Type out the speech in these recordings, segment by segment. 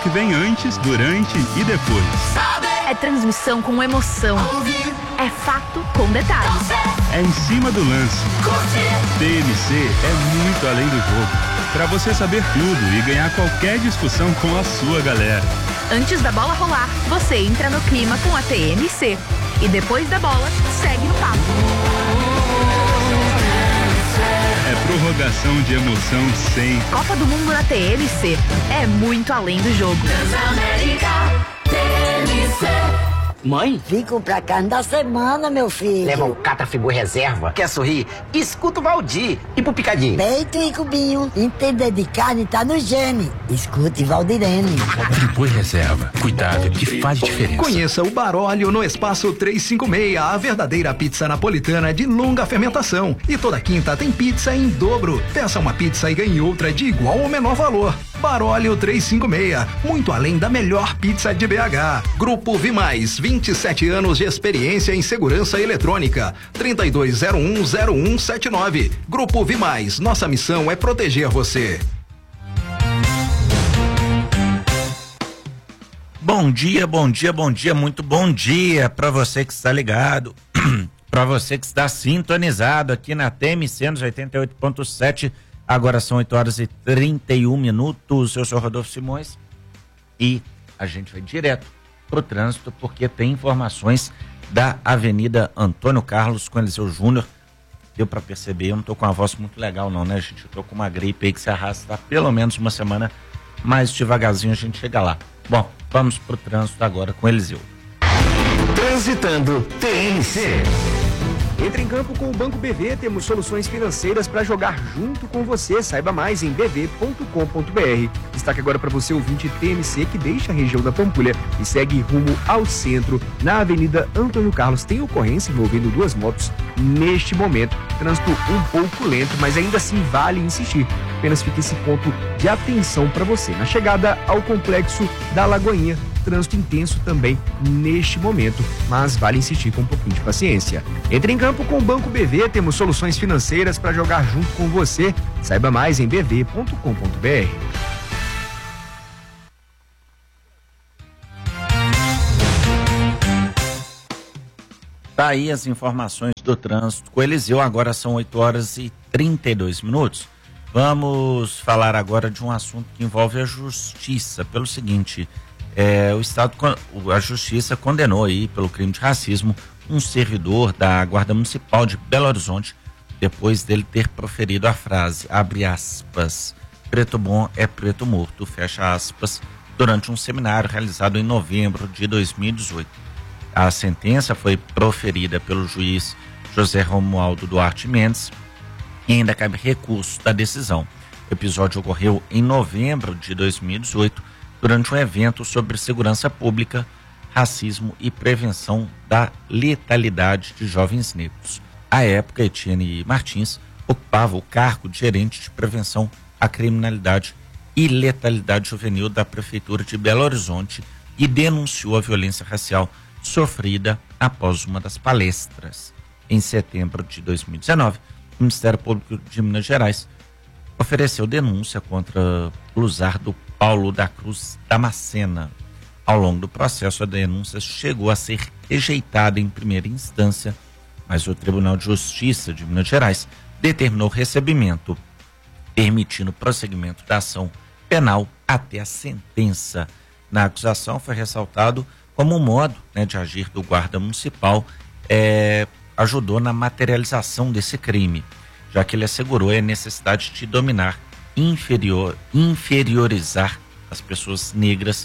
que vem antes, durante e depois. É transmissão com emoção. É fato com detalhes. É em cima do lance. TMC é muito além do jogo. Pra você saber tudo e ganhar qualquer discussão com a sua galera. Antes da bola rolar, você entra no clima com a TMC. E depois da bola, segue no papo. É prorrogação de emoção sem. Copa do Mundo na TMC. É muito além do jogo. Transamérica TMC. Mãe? Vim comprar carne da semana, meu filho. Leva o Catafibu Reserva. Quer sorrir? Escuta o Valdir. E pro Picadinho? Peito e cubinho. Entender de carne tá no gene. Escute Valdirene. Friburgo Reserva. Cuidado que faz diferença. Conheça o Baróleo no Espaço 356, a verdadeira pizza napolitana de longa fermentação. E toda quinta tem pizza em dobro. Peça uma pizza e ganhe outra de igual ou menor valor. Baróleo 356, muito além da melhor pizza de BH. Grupo Vimais, 27 anos de experiência em segurança eletrônica. 32010179. Grupo Vimais, nossa missão é proteger você. Bom dia, muito bom dia para você que está ligado, para você que está sintonizado aqui na TMC nos 88.7. Agora são 8h31. Eu sou Rodolfo Simões e a gente vai direto pro trânsito porque tem informações da Avenida Antônio Carlos com Eliseu Júnior. Deu para perceber, eu não tô com uma voz muito legal não, né, gente? Eu tô com uma gripe aí que se arrasta há pelo menos uma semana, mas devagarzinho a gente chega lá. Bom, vamos pro trânsito agora com Eliseu. Transitando TMC. Entre em campo com o Banco BV, temos soluções financeiras para jogar junto com você. Saiba mais em bv.com.br. Destaque agora para você, ouvinte TMC, que deixa a região da Pampulha e segue rumo ao centro. Na Avenida Antônio Carlos tem ocorrência envolvendo duas motos neste momento. Trânsito um pouco lento, mas ainda assim vale insistir. Apenas fica esse ponto de atenção para você. Na chegada ao complexo da Lagoinha, trânsito intenso também neste momento, mas vale insistir com um pouquinho de paciência. Entre em campo com o Banco BV, temos soluções financeiras para jogar junto com você. Saiba mais em bv.com.br. Tá aí as informações do trânsito com Eliseu. Agora são 8h32. Vamos falar agora de um assunto que envolve a justiça. Pelo seguinte, a justiça condenou aí pelo crime de racismo um servidor da Guarda Municipal de Belo Horizonte depois dele ter proferido a frase, abre aspas, preto bom é preto morto, fecha aspas, durante um seminário realizado em novembro de 2018. A sentença foi proferida pelo juiz José Romualdo Duarte Mendes e ainda cabe recurso da decisão. O episódio ocorreu em novembro de 2018 durante um evento sobre segurança pública, racismo e prevenção da letalidade de jovens negros. À época, Etienne Martins ocupava o cargo de gerente de prevenção à criminalidade e letalidade juvenil da Prefeitura de Belo Horizonte e denunciou a violência racial sofrida após uma das palestras. Em setembro de 2019, o Ministério Público de Minas Gerais ofereceu denúncia contra Luzardo Paulo da Cruz Damascena. Ao longo do processo, a denúncia chegou a ser rejeitada em primeira instância, mas o Tribunal de Justiça de Minas Gerais determinou o recebimento, permitindo o prosseguimento da ação penal até a sentença. Na acusação foi ressaltado como um modo, de agir do guarda municipal ajudou na materialização desse crime, já que ele assegurou a necessidade de dominar, inferiorizar as pessoas negras.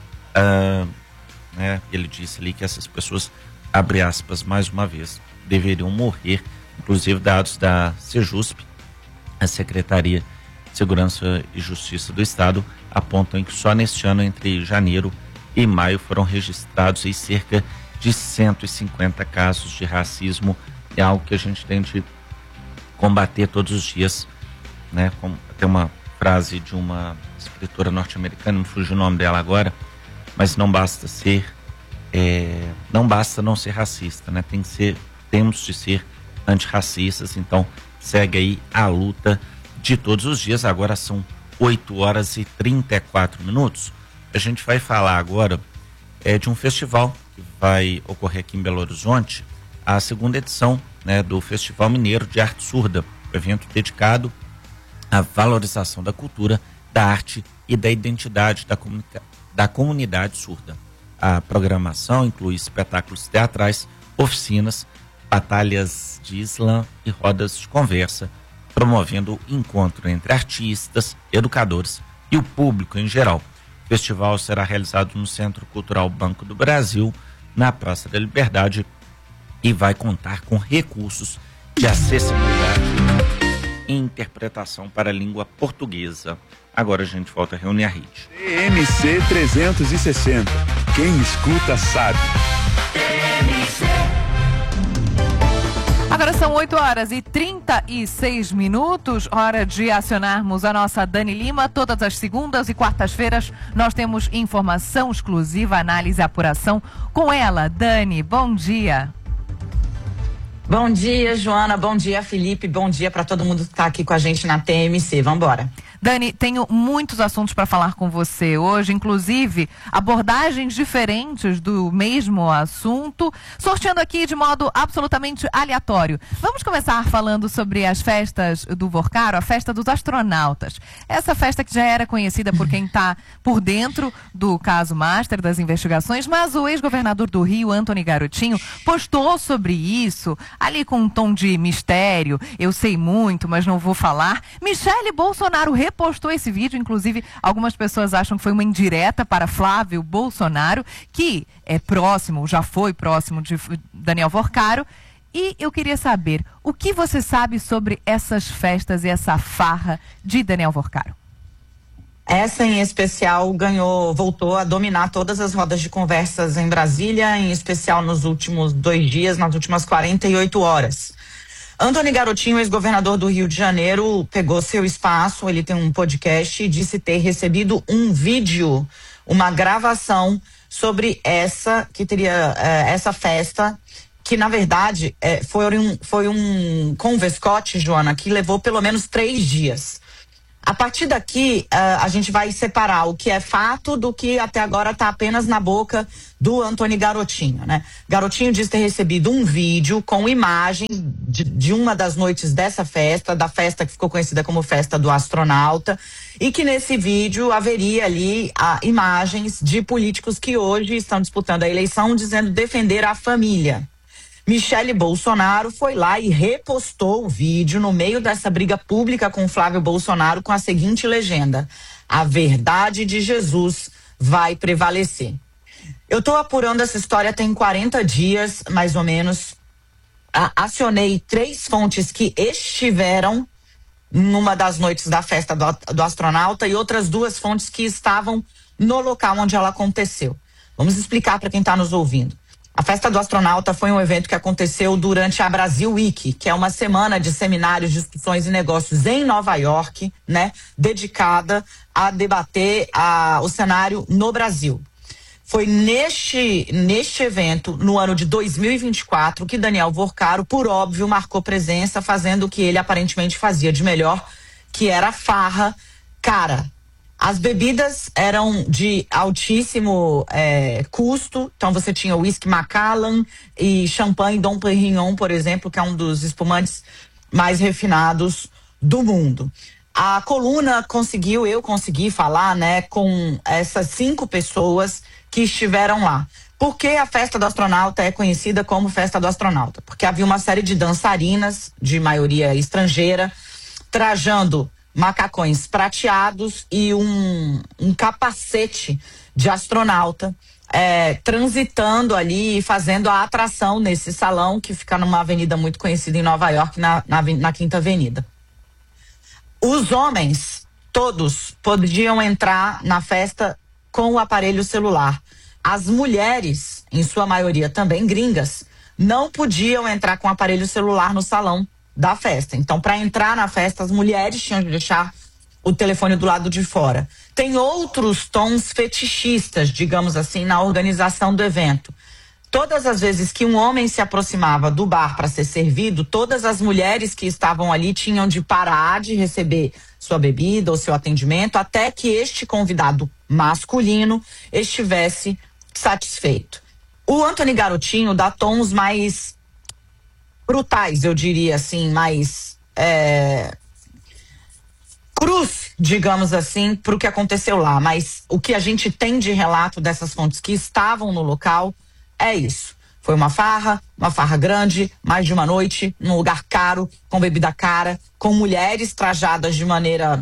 Ele disse ali que essas pessoas, abre aspas, mais uma vez, deveriam morrer. Inclusive, dados da Sejusp, a Secretaria de Segurança e Justiça do Estado, apontam que só neste ano, entre janeiro e maio, foram registrados aí cerca de 150 casos de racismo. É algo que a gente tem de combater todos os dias, Tem uma frase de uma escritora norte-americana, me fugiu o nome dela agora, mas não basta não ser racista, temos de ser antirracistas. Então segue aí a luta de todos os dias. Agora são 8h34. a gente vai falar agora de um festival que vai ocorrer aqui em Belo Horizonte, a segunda edição, né, do Festival Mineiro de Arte Surda, evento dedicado à valorização da cultura, da arte e da identidade da comunidade surda. A programação inclui espetáculos teatrais, oficinas, batalhas de slam e rodas de conversa, promovendo o encontro entre artistas, educadores e o público em geral. O festival será realizado no Centro Cultural Banco do Brasil, na Praça da Liberdade, e vai contar com recursos de acessibilidade e interpretação para a língua portuguesa. Agora a gente volta a reunir a rede. TMC 360. Quem escuta sabe. Agora são 8h36, hora de acionarmos a nossa Dani Lima. Todas as segundas e quartas-feiras nós temos informação exclusiva, análise e apuração com ela. Dani, bom dia. Bom dia, Joana, bom dia, Felipe, bom dia para todo mundo que está aqui com a gente na TMC. Vamos embora. Dani, tenho muitos assuntos para falar com você hoje, inclusive abordagens diferentes do mesmo assunto, sorteando aqui de modo absolutamente aleatório. Vamos começar falando sobre as festas do Vorcaro, a festa dos astronautas. Essa festa que já era conhecida por quem está por dentro do caso Master, das investigações, mas o ex-governador do Rio, Antony Garotinho, postou sobre isso, ali com um tom de mistério. Eu sei muito, mas não vou falar. Michele Bolsonaro repostou esse vídeo, inclusive algumas pessoas acham que foi uma indireta para Flávio Bolsonaro, que é próximo, já foi próximo de Daniel Vorcaro. E eu queria saber, o que você sabe sobre essas festas e essa farra de Daniel Vorcaro? Essa em especial voltou a dominar todas as rodas de conversas em Brasília, em especial nos últimos 2 dias, nas últimas 48 horas. Antony Garotinho, ex-governador do Rio de Janeiro, pegou seu espaço, ele tem um podcast e disse ter recebido um vídeo, uma gravação sobre essa festa, que na verdade foi um converscote, Joana, que levou pelo menos 3 dias. A partir daqui, a gente vai separar o que é fato do que até agora está apenas na boca do Antony Garotinho, né? Garotinho diz ter recebido um vídeo com imagem de uma das noites dessa festa, da festa que ficou conhecida como Festa do Astronauta, e que nesse vídeo haveria ali imagens de políticos que hoje estão disputando a eleição, dizendo defender a família. Michele Bolsonaro foi lá e repostou o vídeo no meio dessa briga pública com Flávio Bolsonaro com a seguinte legenda: a verdade de Jesus vai prevalecer. Eu estou apurando essa história tem 40 dias, mais ou menos. Acionei 3 fontes que estiveram numa das noites da festa do astronauta e outras 2 fontes que estavam no local onde ela aconteceu. Vamos explicar para quem está nos ouvindo. A Festa do Astronauta foi um evento que aconteceu durante a Brasil Week, que é uma semana de seminários, discussões e negócios em Nova York, né, dedicada a debater o cenário no Brasil. Foi neste evento, no ano de 2024, que Daniel Vorcaro, por óbvio, marcou presença, fazendo o que ele aparentemente fazia de melhor, que era farra. Cara, as bebidas eram de altíssimo custo, então você tinha whisky Macallan e champanhe Dom Pérignon, por exemplo, que é um dos espumantes mais refinados do mundo. A coluna eu consegui falar, né, com essas 5 pessoas que estiveram lá. Por que a Festa do Astronauta é conhecida como Festa do Astronauta? Porque havia uma série de dançarinas, de maioria estrangeira, trajando macacões prateados e um capacete de astronauta, transitando ali e fazendo a atração nesse salão que fica numa avenida muito conhecida em Nova York, na Quinta Avenida. Os homens, todos, podiam entrar na festa com o aparelho celular. As mulheres, em sua maioria também gringas, não podiam entrar com o aparelho celular no salão da festa. Então, para entrar na festa, as mulheres tinham de deixar o telefone do lado de fora. Tem outros tons fetichistas, digamos assim, na organização do evento. Todas as vezes que um homem se aproximava do bar para ser servido, todas as mulheres que estavam ali tinham de parar de receber sua bebida ou seu atendimento, até que este convidado masculino estivesse satisfeito. O Antony Garotinho dá tons mais brutais, eu diria assim, mais cruz, digamos assim, para o que aconteceu lá. Mas o que a gente tem de relato dessas fontes que estavam no local é isso. Foi uma farra grande, mais de uma noite, num lugar caro, com bebida cara, com mulheres trajadas de maneira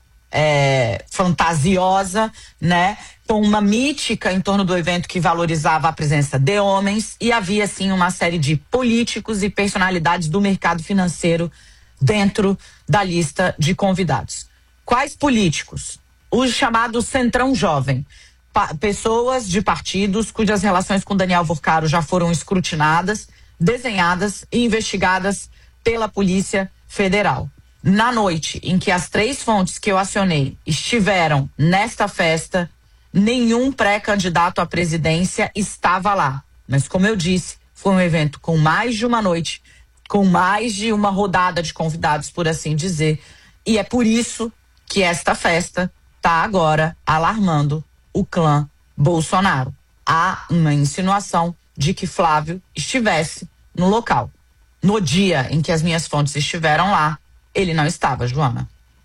fantasiosa, né? Com uma mítica em torno do evento que valorizava a presença de homens, e havia, sim, uma série de políticos e personalidades do mercado financeiro dentro da lista de convidados. Quais políticos? O chamado Centrão Jovem. Pessoas de partidos cujas relações com Daniel Vorcaro já foram escrutinadas, desenhadas e investigadas pela Polícia Federal. Na noite em que as 3 fontes que eu acionei estiveram nesta festa, nenhum pré-candidato à presidência estava lá. Mas, como eu disse, foi um evento com mais de uma noite, com mais de uma rodada de convidados, por assim dizer. E é por isso que esta festa está agora alarmando o clã Bolsonaro. Há uma insinuação de que Flávio estivesse no local. No dia em que as minhas fontes estiveram lá, ele não estava, Joana.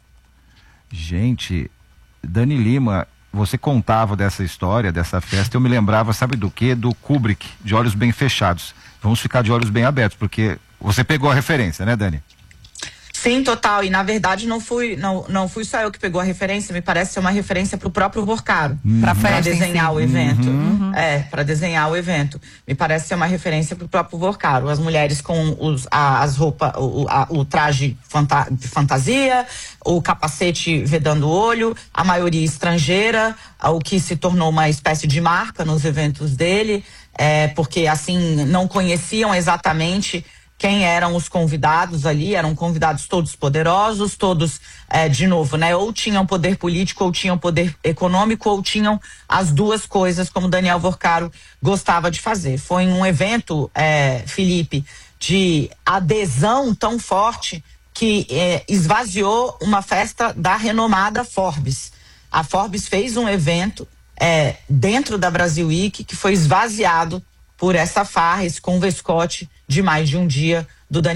Gente, Dani Lima, você contava dessa história, dessa festa, eu me lembrava, sabe do quê? Do Kubrick, de Olhos Bem Fechados. Vamos ficar de olhos bem abertos, porque você pegou a referência, né, Dani? Sim, total. E na verdade não fui só eu que pegou a referência, me parece ser uma referência pro próprio Vorcaro. Para desenhar o evento. Para desenhar o evento. Me parece ser uma referência pro próprio Vorcaro. As mulheres com as roupas, o traje de fantasia, o capacete vedando o olho, a maioria estrangeira, o que se tornou uma espécie de marca nos eventos dele, porque assim não conheciam exatamente quem eram os convidados ali. Eram convidados todos poderosos, todos, de novo, né? Ou tinham poder político, ou tinham poder econômico, ou tinham as duas coisas, como Daniel Vorcaro gostava de fazer. Foi um evento, Felipe, de adesão tão forte que esvaziou uma festa da renomada Forbes. A Forbes fez um evento dentro da Brasil Week que foi esvaziado por essa farra, esse convescote de mais de um dia do Daniel